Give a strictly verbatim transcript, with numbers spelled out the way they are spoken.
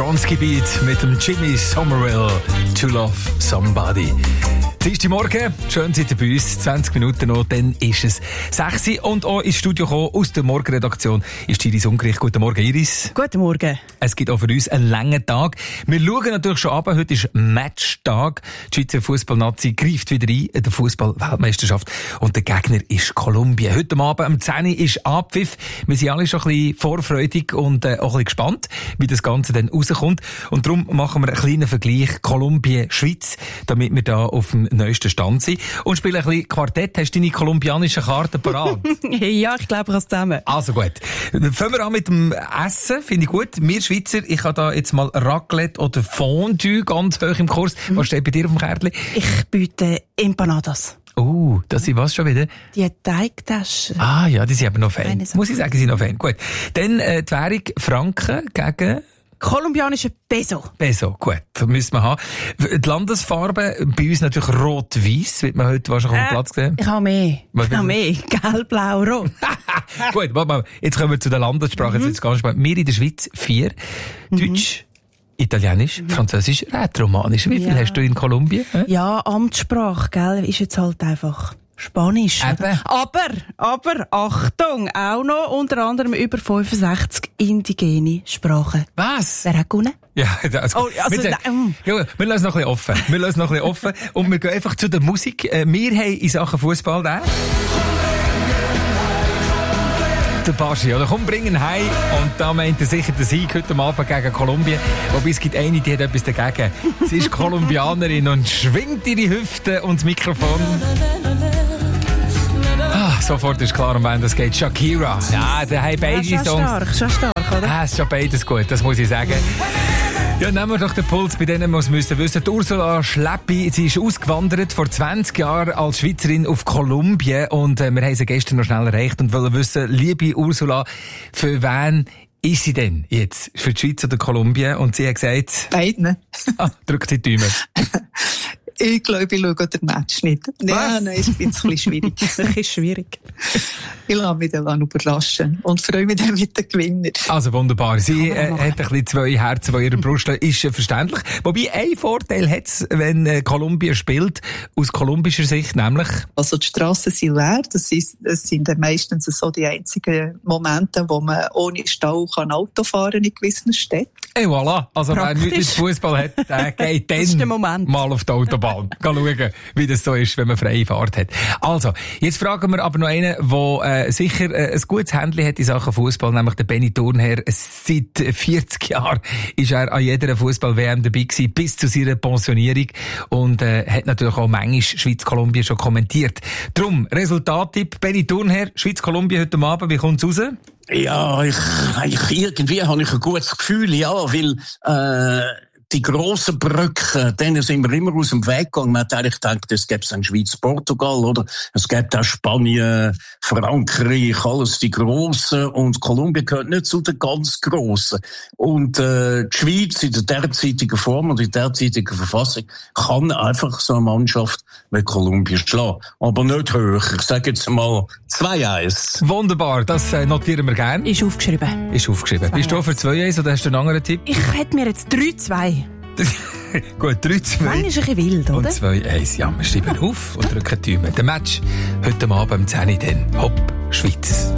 Bronski Beat mit dem Jimmy Somerville, To Love Somebody. Dienstag Morgen, schön seid ihr bei uns, zwanzig Minuten noch, dann ist es sechs Uhr und auch ins Studio gekommen, aus der Morgenredaktion ist Iris Ungerich. Guten Morgen, Iris. Guten Morgen. Es gibt auch für uns einen langen Tag. Wir schauen natürlich schon ab, heute ist Matchtag. Die Schweizer Fußballnazi greift wieder ein in der Fußball-Weltmeisterschaft und der Gegner ist Kolumbien. Heute Abend um zehn Uhr ist Abpfiff. Wir sind alle schon ein bisschen vorfreudig und äh, auch ein bisschen gespannt, wie das Ganze dann rauskommt. Und darum machen wir einen kleinen Vergleich Kolumbien-Schweiz, damit wir da auf dem neuesten Stand sind. Und spielen ein bisschen Quartett. Hast du deine kolumbianischen Karten parat? Ja, ich glaube, ich habe es zusammen. Also gut. Fangen wir an mit dem Essen. Finde ich gut. Wir Schweizer, ich habe da jetzt mal Raclette oder Fondue ganz hoch im Kurs. Mhm. Was steht bei dir auf dem Kärtchen? Ich biete Empanadas. Oh, das sind was schon wieder? Die Teigtaschen. Ah ja, die sind aber noch Fan. Muss ich sagen, die sind noch Fan. Gut. Dann äh, die Währung Franken gegen... kolumbianische Peso. Peso, gut. Das müssen wir haben. Die Landesfarbe, bei uns natürlich rot-weiss, wird man heute wahrscheinlich äh, auf dem Platz sehen. Ich habe mehr. Was ich habe mehr. Gelb, blau, rot. Gut, warte mal. Jetzt kommen wir zu der Landessprache. Mhm. Jetzt ganz spannend. Wir in der Schweiz vier. Mhm. Deutsch, Italienisch, mhm. Französisch, Rätoromanisch. Wie viel ja. hast du in Kolumbien? Äh? Ja, Amtssprache, gell, ist jetzt halt einfach... Spanisch. Eben. Aber, aber, Achtung, auch noch unter anderem über fünfundsechzig indigene Sprachen. Was? Wer hat gewonnen? Ja, also, oh, also wir, um. ja, wir lassen noch ein bisschen offen. Wir lassen noch ein bisschen offen. Und wir gehen einfach zu der Musik. Wir haben in Sachen Fußball da. Der Baschi, oder? Komm, bring ihn heim. Und da meint er sicher den Sieg heute Abend gegen Kolumbien. Wobei es gibt eine, die hat etwas dagegen. Sie ist Kolumbianerin und schwingt ihre Hüfte und das Mikrofon. Ah, sofort ist klar, um wen das geht. Shakira. Ja, der hat beide ja, Songs. Stark, schon stark, oder? Ah, ist schon beides gut, das muss ich sagen. Ja, nehmen wir doch den Puls bei denen, was müssen wissen. Die Ursula Schleppi, sie ist ausgewandert vor zwanzig Jahren als Schweizerin auf Kolumbien und äh, wir haben sie gestern noch schnell erreicht und wollen wissen, liebe Ursula, für wen ist sie denn jetzt? Für die Schweiz oder Kolumbien? Und sie hat gesagt... Beiden. Ah, drückt die Daumen. Ich glaube, ich schaue den Match nicht. Ja, nein, ist ein bisschen schwierig. Das ist schwierig. Ich lasse mich dann überraschen und freue mich dann mit den Gewinner. Also wunderbar. Sie äh, hat ein bisschen zwei Herzen bei ihrer Brust. Ist äh, verständlich. Wobei, ein Vorteil hat es, wenn äh, Kolumbien spielt, aus kolumbischer Sicht, nämlich... Also die Strassen sind leer. Das, ist, das sind dann meistens so die einzigen Momente, wo man ohne Stau kann Auto fahren in gewissen Städten. Et voilà. Also wer nichts mit Fußball hat, der geht dann mal auf die Autobahn. Geh schauen, wie das so ist, wenn man freie Fahrt hat. Also, jetzt fragen wir aber noch einen, der äh, sicher äh, ein gutes Händchen hat in Sachen Fußball, nämlich der Benny Thurnherr. Seit vierzig Jahren ist er an jeder Fußball-W M dabei gewesen, bis zu seiner Pensionierung und äh, hat natürlich auch manchmal Schweiz-Kolumbien schon kommentiert. Drum, Resultattipp, Benny Thurnherr, Schweiz-Kolumbien heute Abend, wie kommt's raus? Ja, ich, ich, irgendwie habe ich ein gutes Gefühl, ja, weil äh, die grossen Brücken, denen sind wir immer aus dem Weg gegangen. Man hat eigentlich gedacht, es gäbe ein Schweiz-Portugal, oder? Es gibt auch Spanien, Frankreich, alles die Grossen. Und Kolumbien gehört nicht zu den ganz Grossen. Und äh, die Schweiz in der derzeitigen Form und in der derzeitigen Verfassung kann einfach so eine Mannschaft wie Kolumbien schlagen. Aber nicht höher. Ich sage jetzt mal zwei eins. Wunderbar, das äh, notieren wir gerne. Ist aufgeschrieben. Ist aufgeschrieben. Bist du für zwei eins oder hast du einen anderen Tipp? Ich hätte mir jetzt drei zwei. Gut, drei zwei. Manchmal ist ein bisschen wild, oder? Und zwei eins. Ja, wir schreiben auf und drücken die Daumen. Der Match heute Abend um zehn Uhr dann. Hopp, Schweiz.